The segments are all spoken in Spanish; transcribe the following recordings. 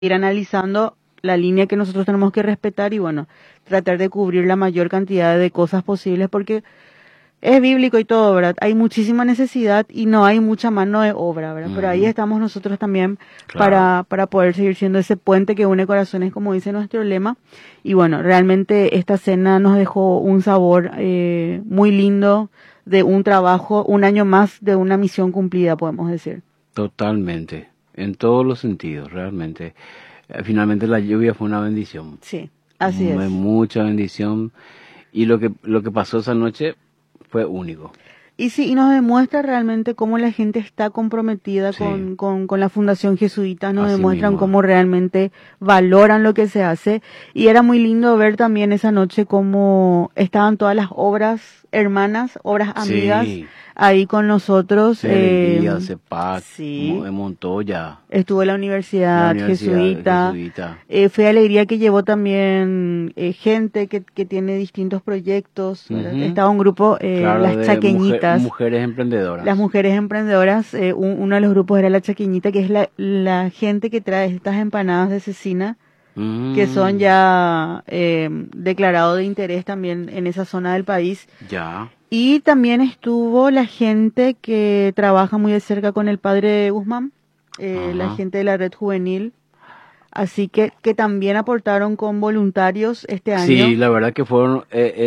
ir analizando la línea que nosotros tenemos que respetar y bueno, tratar de cubrir la mayor cantidad de cosas posibles porque es bíblico y todo, ¿verdad? Hay muchísima necesidad y no hay mucha mano de obra, ¿verdad? Pero ahí estamos nosotros también Claro. para poder seguir siendo ese puente que une corazones, como dice nuestro lema. Y bueno, realmente esta cena nos dejó un sabor muy lindo de un trabajo, un año más de una misión cumplida, podemos decir. Totalmente, en todos los sentidos, realmente. Finalmente la lluvia fue una bendición, Sí, así es. mucha bendición, y lo que pasó esa noche fue único. Y sí, y nos demuestra realmente cómo la gente está comprometida Sí, con la Fundación Jesuita, nos así demuestran mismo. cómo realmente valoran lo que se hace. Y era muy lindo ver también esa noche cómo estaban todas las obras hermanas, obras amigas, Sí, ahí con nosotros. Fe y Alegría, CEPAC, Sí, Montoya, estuvo la la Universidad Universidad Jesuita. Jesuita. Fue Alegría que llevó también gente que tiene distintos proyectos, ¿verdad? Ujú. Estaba un grupo, Claro, las de Chaqueñitas, mujeres las emprendedoras. mujeres emprendedoras. Uno de los grupos era la Chaqueñita, que es la gente que trae estas empanadas de cecina, que son Mm, ya declarados de interés también en esa zona del país. ya, Y también estuvo la gente que trabaja muy de cerca con el padre Guzmán, la ajá. gente de la red juvenil. Así que también aportaron con voluntarios este Sí, año. la verdad que fueron,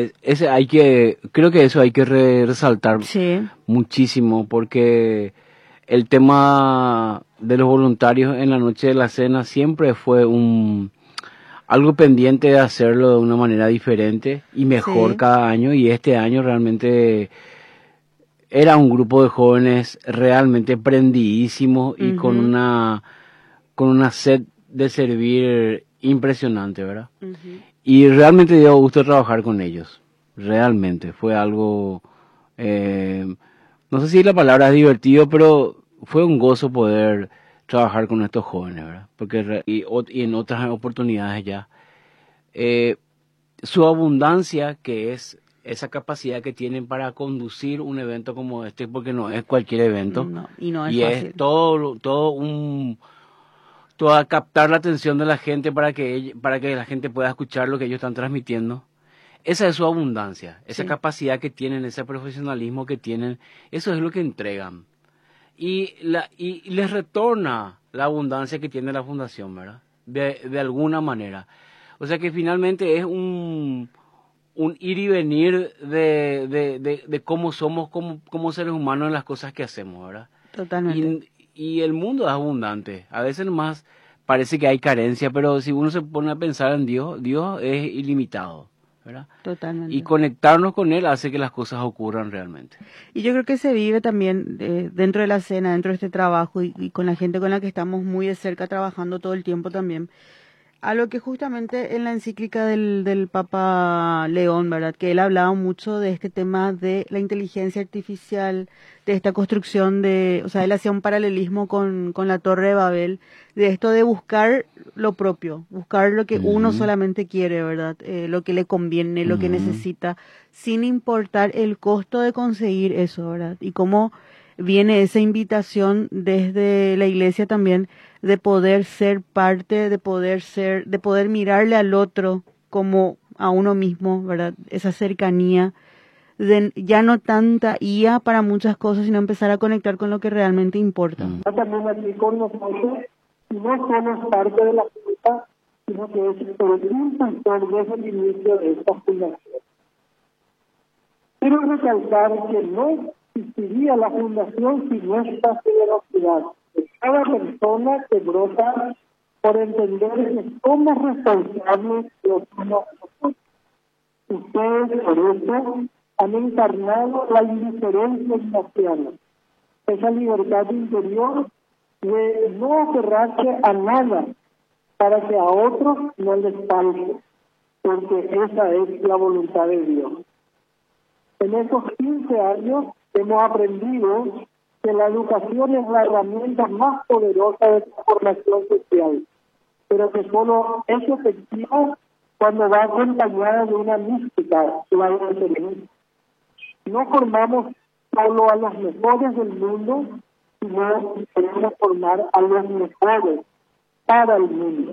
creo que eso hay que resaltar Sí. muchísimo porque el tema de los voluntarios en la noche de la cena siempre fue algo pendiente de hacerlo de una manera diferente y mejor Sí. cada año, y este año realmente era un grupo de jóvenes realmente prendidísimos y Ujú, con una sed de servir impresionante, ¿verdad? ujú. Y realmente dio gusto trabajar con ellos. Realmente fue algo, eh, no sé si la palabra es divertido, pero fue un gozo poder trabajar con estos jóvenes, ¿verdad? Porque y en otras oportunidades ya. Eh, Su abundancia, que es esa capacidad que tienen para conducir un evento como este, porque no es cualquier evento, No, y no es y es fácil. todo captar la atención de la gente para que la gente pueda escuchar lo que ellos están transmitiendo. Esa es su abundancia, esa Sí. capacidad que tienen, ese profesionalismo que tienen, eso es lo que entregan. Y les retorna la abundancia que tiene la fundación, ¿verdad? De alguna manera. O sea que finalmente es un ir y venir de cómo somos como seres humanos en las cosas que hacemos, ¿verdad? Totalmente. Y el mundo es abundante. A veces nomás parece que hay carencia, pero si uno se pone a pensar en Dios, Dios es ilimitado, ¿verdad? Y Totalmente. conectarnos con Él hace que las cosas ocurran realmente. Y yo creo que se vive también dentro de la cena, dentro de este trabajo y con la gente con la que estamos muy de cerca trabajando todo el tiempo también. A lo que justamente en la encíclica del Papa León, ¿verdad? Que él hablaba mucho de este tema de la inteligencia artificial, de esta construcción o sea, él hacía un paralelismo con la Torre de Babel, de esto de buscar lo propio, buscar lo que uno Ujú, solamente quiere, ¿verdad? Lo que le conviene, lo que ujú. necesita, sin importar el costo de conseguir eso, ¿verdad? Y cómo viene esa invitación desde la iglesia también de poder ser parte, de poder mirarle al otro como a uno mismo, ¿verdad? Esa cercanía, de ya no tanta IA para muchas cosas, sino empezar a conectar con lo que realmente importa. También aquí con nosotros, y no somos parte de la Junta, sino que es el impulsor desde el inicio de esta fundación. Quiero recalcar que no existiría la fundación sin nuestra generosidad de cada persona que brota por entender que somos responsables los unos de los otros. Ustedes, por eso, han encarnado la indiferencia ignaciana, esa libertad interior de no aferrarse a nada para que a otros no les falte, porque esa es la voluntad de Dios. En esos 15 años hemos aprendido que la educación es la herramienta más poderosa de transformación social, pero que solo es efectiva cuando va acompañada de una mística, la diferencia. No formamos solo a los mejores del mundo, sino queremos formar a los mejores para el mundo.